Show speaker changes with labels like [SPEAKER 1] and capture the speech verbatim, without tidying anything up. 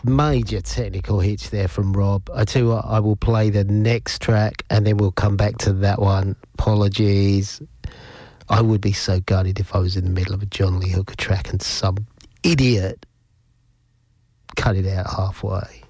[SPEAKER 1] major technical hits there from Rob. I tell you what, I will play the next track and then we'll come back to that one. Apologies. I would be so gutted if I was in the middle of a John Lee Hooker track and some idiot cut it out halfway.